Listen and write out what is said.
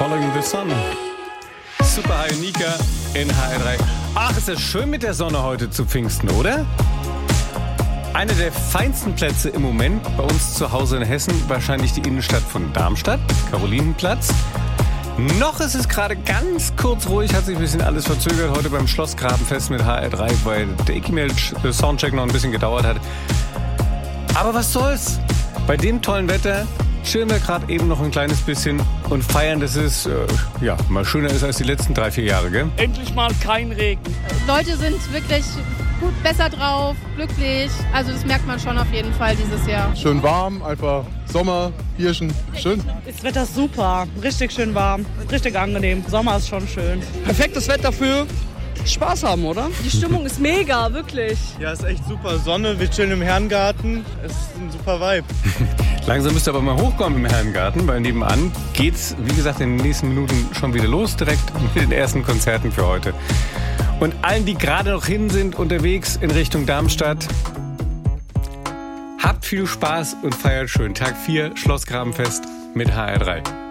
Following the Sun. Super High Nika in HR3. Ach, ist das schön mit der Sonne heute zu Pfingsten, oder? Einer der feinsten Plätze im Moment bei uns zu Hause in Hessen, wahrscheinlich die Innenstadt von Darmstadt, Karolinenplatz. Noch ist es gerade ganz kurz ruhig, hat sich ein bisschen alles verzögert heute beim Schlossgrabenfest mit HR3, weil der Ekimail-Soundcheck noch ein bisschen gedauert hat. Aber was soll's? Bei dem tollen Wetter chillen wir gerade eben noch ein kleines bisschen und feiern, dass es mal schöner ist als die letzten 3-4 Jahre, gell? Endlich mal kein Regen. Leute sind wirklich gut, besser drauf, glücklich. Also das merkt man schon auf jeden Fall dieses Jahr. Schön warm, einfach Sommer, Bierchen, schön. Das Wetter ist super, richtig schön warm, richtig angenehm. Sommer ist schon schön. Perfektes Wetter für Spaß haben, oder? Die Stimmung ist mega, wirklich. Ja, ist echt super. Sonne, wir chillen im Herrengarten. Es ist ein super Vibe. Langsam müsst ihr aber mal hochkommen im Herrengarten, weil nebenan geht's, wie gesagt, in den nächsten Minuten schon wieder los, direkt mit den ersten Konzerten für heute. Und allen, die gerade noch hin sind, unterwegs in Richtung Darmstadt, habt viel Spaß und feiert schön. Tag 4, Schlossgrabenfest mit HR3.